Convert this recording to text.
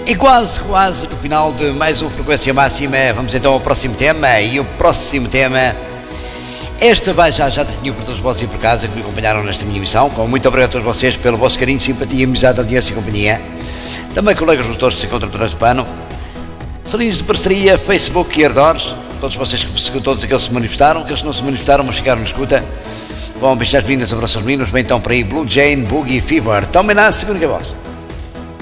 E quase no final de mais uma Frequência Máxima, vamos então ao próximo tema. E o próximo tema, esta vai já tinha para todos vocês e por casa que me acompanharam nesta minha emissão. Com muito obrigado a todos vocês pelo vosso carinho, simpatia, amizade, audiência e companhia. Também colegas lutadores que se encontram atrás do pano. Salinhos de parceria, Facebook e arredores. Todos vocês, todos aqueles que se manifestaram, aqueles que não se manifestaram, mas ficaram na escuta. Bom, beijos-vindas, abraços meninos. Bem então para aí, Blue Jane, Boogie, Fever. Tomem lá, segura que é vossa.